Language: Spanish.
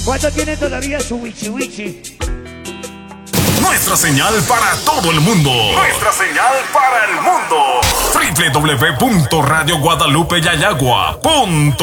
¿Cuánto tiene todavía su wichi wichi? Nuestra señal para todo el mundo. Nuestra señal para el mundo. www.radioguadalupeyayagua.com